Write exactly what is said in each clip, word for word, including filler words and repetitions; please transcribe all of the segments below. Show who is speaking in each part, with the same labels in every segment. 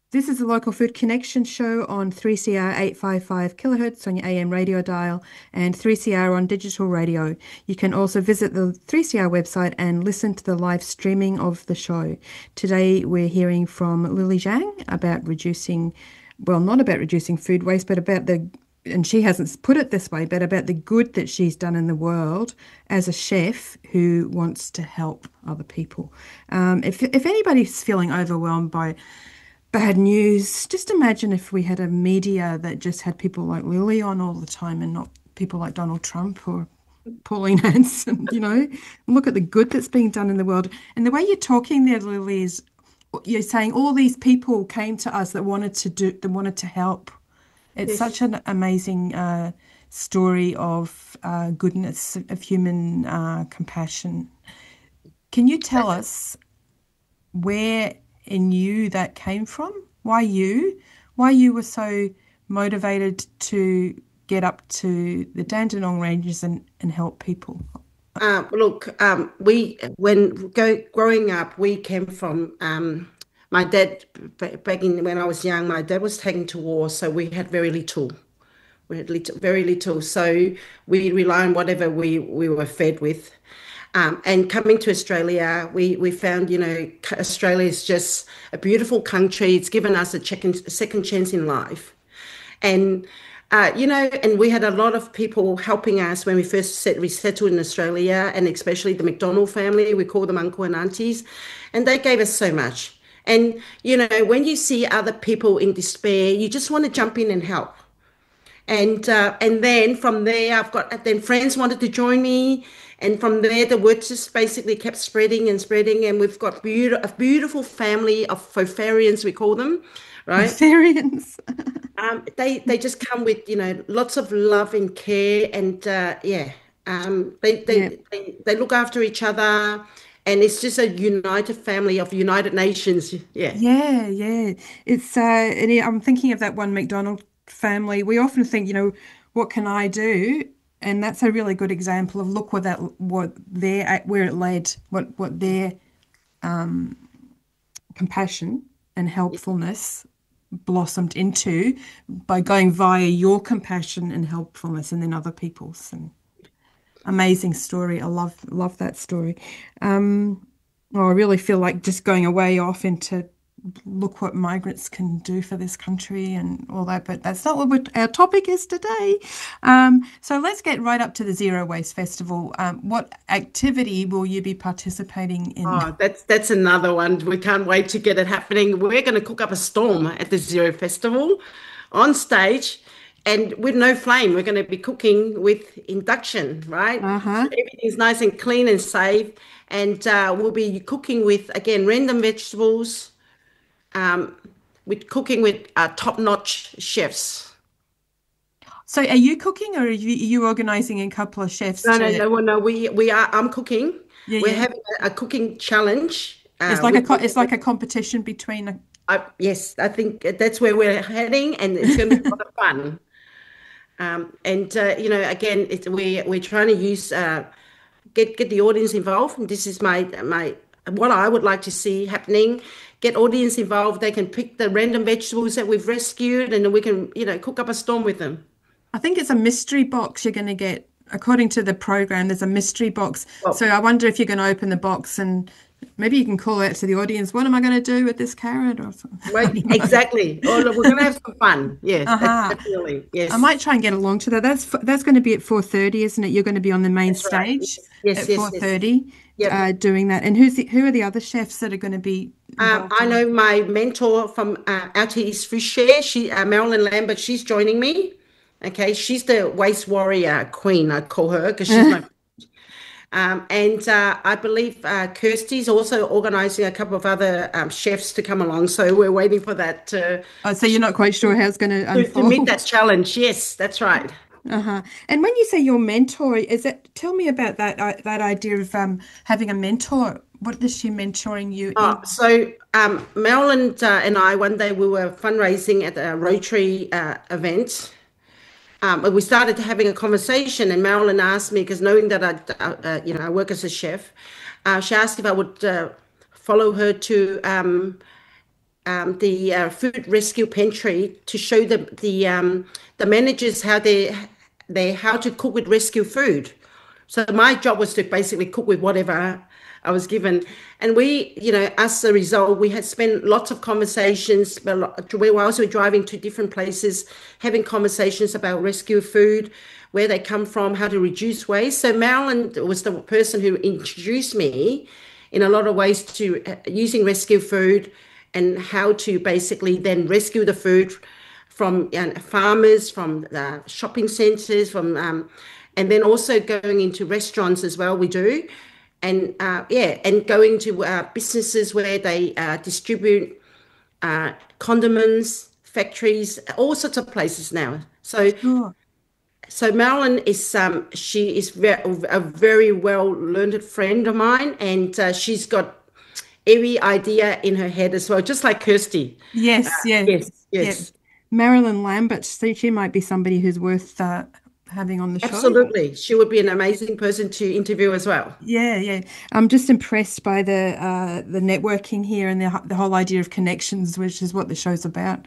Speaker 1: This is the Local Food Connection show on three C R eight fifty-five kilohertz on your A M radio dial and three C R on digital radio. You can also visit the three C R website and listen to the live streaming of the show. Today we're hearing from Lily Zhang about reducing, well, not about reducing food waste, but about the, and she hasn't put it this way, but about the good that she's done in the world as a chef who wants to help other people. Um, if, if anybody's feeling overwhelmed by bad news, just imagine if we had a media that just had people like Lily on all the time and not people like Donald Trump or Pauline Hanson, you know. Look at the good that's being done in the world. And the way you're talking there, Lily, is you're saying all these people came to us that wanted to do, that wanted to help. It's
Speaker 2: Yes.
Speaker 1: such an amazing uh, story of uh, goodness, of human uh, compassion. Can you tell us where in you that came from? Why you? Why you were so motivated to get up to the Dandenong Ranges and, and help people?
Speaker 2: Um, look, um, we when go, growing up, we came from um, my dad. ba- Back in when I was young, my dad was taken to war, so we had very little. We had little, very little, so we rely on whatever we we were fed with. Um, and coming to Australia, we we found, you know, c- Australia is just a beautiful country. It's given us a, check a second chance in life. And uh, you know, and we had a lot of people helping us when we first set, we settled in Australia, and especially the McDonald family. We call them uncle and aunties, and they gave us so much. And you know, when you see other people in despair, you just want to jump in and help. And uh, and then from there, I've got then friends wanted to join me, and from there the word just basically kept spreading and spreading, and we've got beautiful a beautiful family of Fofarians, we call them, right?
Speaker 1: Syrians.
Speaker 2: Um, they they just come with, you know, lots of love and care, and uh, yeah, um, they,
Speaker 1: Yeah.
Speaker 2: they they they look after each other, and it's just a united family of United Nations. Yeah.
Speaker 1: Yeah, yeah. It's uh and yeah, I'm thinking of that one McDonald family. We often think, you know, what can I do? And that's a really good example of look what that what their where it led, what what their compassion and helpfulness blossomed into by going via your compassion and helpfulness and then other people's. And amazing story. I love love that story. Um, oh, I really feel like just going away off into look what migrants can do for this country and all that, but that's not what we're, our topic is today. Um, so let's get right up to the Zero Waste Festival. Um, what activity will you be participating in?
Speaker 2: Oh, that's that's another one. We can't wait to get it happening. We're going to cook up a storm at the Zero Festival on stage, and with no flame. We're going to be cooking with induction, right? So
Speaker 1: Uh-huh.
Speaker 2: everything's nice and clean and safe. And uh, we'll be cooking with, again, random vegetables, um, with cooking with uh, top-notch chefs.
Speaker 1: So are you cooking or are you, you organizing a couple of chefs
Speaker 2: No, no,
Speaker 1: to,
Speaker 2: no, well, no. We we are. I'm cooking.
Speaker 1: yeah,
Speaker 2: We're
Speaker 1: yeah.
Speaker 2: having a, a cooking challenge.
Speaker 1: It's
Speaker 2: Uh,
Speaker 1: like a
Speaker 2: with,
Speaker 1: co- it's like a competition between a,
Speaker 2: I, yes, I think that's where we're heading, and it's going to be a lot of fun. Um, and uh, you know, again, it's, we we're trying to use uh, get get the audience involved. And this is my my what I would like to see happening. Get audience involved. They can pick the random vegetables that we've rescued, and then we can, you know, cook up a storm with them.
Speaker 1: I think it's a mystery box you're going to get. According to the program, there's a mystery box. So
Speaker 2: Well,
Speaker 1: I wonder if you're going to open the box and maybe you can call out to the audience, what am I going to do with this carrot or something? I
Speaker 2: right,
Speaker 1: don't know.
Speaker 2: exactly. Oh, look, we're going to have some fun. Yes, that's
Speaker 1: Uh-huh.
Speaker 2: definitely
Speaker 1: I
Speaker 2: yes.
Speaker 1: might try and get along to that. That's that's going to be at four thirty, isn't it? You're going to be on the main
Speaker 2: That's right.
Speaker 1: stage
Speaker 2: Yes, yes,
Speaker 1: at
Speaker 2: yes, yes.
Speaker 1: four thirty,
Speaker 2: Yep.
Speaker 1: uh, doing that. And who's the, who are the other chefs that are going to be
Speaker 2: Um,
Speaker 1: involved
Speaker 2: I
Speaker 1: in it?
Speaker 2: know my mentor from uh, out to East Fish Share, she uh, Marilyn Lambert, she's joining me. Okay, she's the waste warrior queen, I'd call her, because she's my um, and uh, I believe uh, Kirsty's also organizing a couple of other um, chefs to come along. So we're waiting for that to,
Speaker 1: Oh, so you're not quite sure how it's going to
Speaker 2: to, to meet that
Speaker 1: unfold.
Speaker 2: challenge. Yes, that's right.
Speaker 1: Uh-huh. And when you say your mentor, is it, tell me about that uh, that idea of um, having a mentor. What is she mentoring you
Speaker 2: Uh,
Speaker 1: in?
Speaker 2: so um, Marilyn uh, and I, one day we were fundraising at a Rotary uh, event. Um, but we started having a conversation, and Marilyn asked me, because knowing that I, uh, uh, you know, I work as a chef, uh, she asked if I would uh, follow her to um, um, the uh, food rescue pantry to show the the um, the managers how they they how to cook with rescue food. So my job was to basically cook with whatever I was given. And we, you know, as a result, we had spent lots of conversations whilst we were driving to different places, having conversations about rescue food, where they come from, how to reduce waste. So Marilyn was the person who introduced me in a lot of ways to uh, using rescue food and how to basically then rescue the food from uh, farmers, from uh, shopping centres, from um, and then also going into restaurants as well. We do, and uh, yeah, and going to uh, businesses where they uh, distribute uh, condiments, factories, all sorts of places now. So,
Speaker 1: Sure.
Speaker 2: so Marilyn is um, she is ve- a very well learned friend of mine, and uh, she's got every idea in her head as well, just like Kirsty. Uh,
Speaker 1: Yes, yeah,
Speaker 2: yes,
Speaker 1: yeah.
Speaker 2: yes,
Speaker 1: Marilyn Lambert, she, she might be somebody who's worth uh, having on the show.
Speaker 2: absolutely. She would be an amazing person to interview as well.
Speaker 1: Yeah, yeah. I'm just impressed by the uh, the networking here and the the whole idea of connections, which is what the show's about.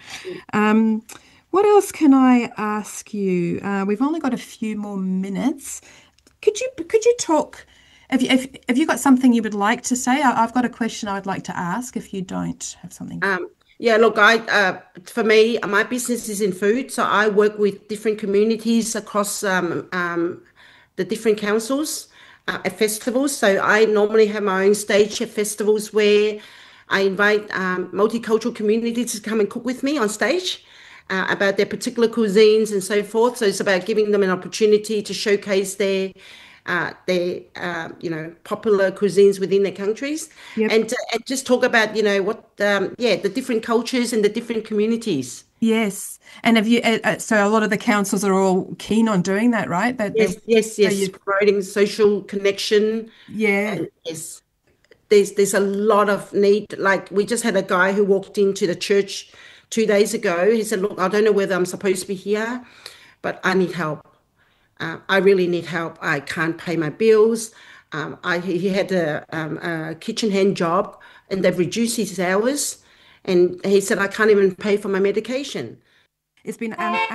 Speaker 1: Um, what else can I ask you? Uh, we've only got a few more minutes. Could you could you talk? Have you have, have you got something you would like to say? I, I've got a question I'd like to ask if you don't have something.
Speaker 2: Um, yeah, look, I uh, for me, my business is in food, so I work with different communities across um, um, the different councils uh, at festivals. So I normally have my own stage at festivals where I invite um, multicultural communities to come and cook with me on stage. Uh, about their particular cuisines and so forth. So it's about giving them an opportunity to showcase their uh, their uh, you know popular cuisines within their countries,
Speaker 1: Yep.
Speaker 2: and uh, and just talk about you know what um, yeah the different cultures and the different communities.
Speaker 1: Yes. And have you, uh, uh, so a lot of the councils are all keen on doing that, right? That they,
Speaker 2: Yes, yes,
Speaker 1: so
Speaker 2: yes.
Speaker 1: you,
Speaker 2: Promoting social connection,
Speaker 1: yeah.
Speaker 2: and yes, there's there's a lot of need. Like we just had a guy who walked into the church two days ago. He said, "Look, I don't know whether I'm supposed to be here, but I need help. Uh, I really need help. I can't pay my bills." Um, I he he had a, um, a kitchen hand job, and they've reduced his hours, and he said, "I can't even pay for my medication."
Speaker 1: It's been an